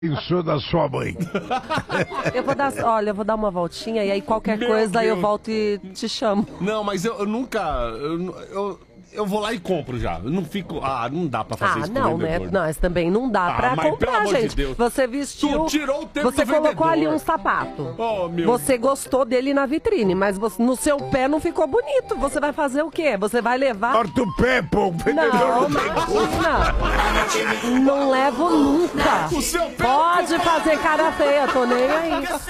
Pensou da sua mãe. Eu vou dar uma voltinha e aí qualquer Meu coisa Deus. eu volto e te chamo. Não, mas eu nunca... Eu vou lá e compro já. Eu não fico... não dá pra fazer isso com Não, o né? vendedor. Nós também não dá pra mas pelo comprar, amor de gente. Deus. Você vestiu... Tu tirou o tempo Você do colocou ali vendedor. um sapato. Oh, meu... Você gostou dele na vitrine, mas no seu pé não ficou bonito. Você vai fazer o quê? Você vai levar... Corta o pé, pô. O vendedor Não, não tem culpa. imagina. Não levo nunca. O seu pé... Pode fazer cara feia, tô nem aí.